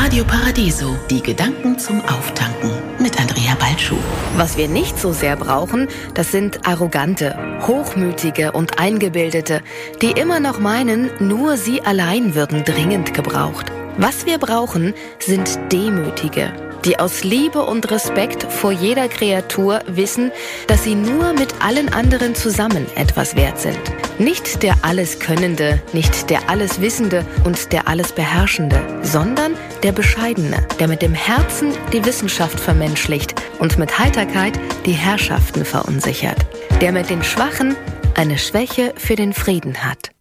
Radio Paradiso, die Gedanken zum Auftanken mit Andrea Balschuh. Was wir nicht so sehr brauchen, das sind Arrogante, Hochmütige und Eingebildete, die immer noch meinen, nur sie allein würden dringend gebraucht. Was wir brauchen, sind Demütige, die aus Liebe und Respekt vor jeder Kreatur wissen, dass sie nur mit allen anderen zusammen etwas wert sind. Nicht der Alleskönnende, nicht der Alleswissende und der Allesbeherrschende, sondern der Bescheidene, der mit dem Herzen die Wissenschaft vermenschlicht und mit Heiterkeit die Herrschaften verunsichert, der mit den Schwachen eine Schwäche für den Frieden hat.